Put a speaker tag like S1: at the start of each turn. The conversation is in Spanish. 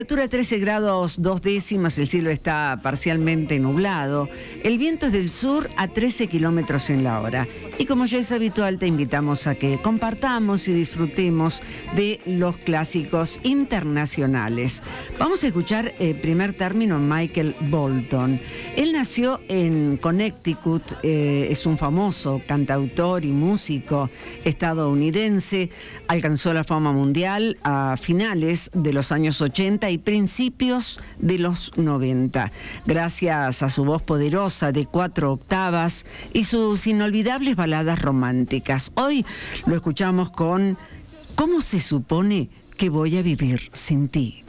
S1: Temperatura 13 grados 2 décimas, el cielo está parcialmente nublado, el viento es del sur a 13 kilómetros en la hora. Y como ya es habitual, te invitamos a que compartamos y disfrutemos de los clásicos internacionales. Vamos a escuchar primer término Michael Bolton. Él nació en Connecticut, es un famoso cantautor y músico estadounidense, alcanzó la fama mundial a finales de los años 80 y principios de los 90, gracias a su voz poderosa de 4 octavas y sus inolvidables baladas románticas. Hoy lo escuchamos con ¿Cómo se supone que voy a vivir sin ti?